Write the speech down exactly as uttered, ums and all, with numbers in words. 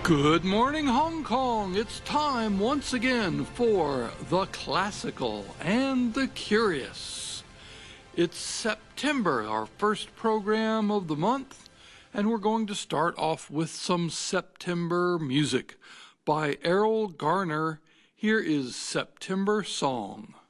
Good morning, Hong Kong. It's time once again for the classical and the curious. It's September, our first program of the month, and we're going to start off with some September music by Errol Garner. Here is September Song.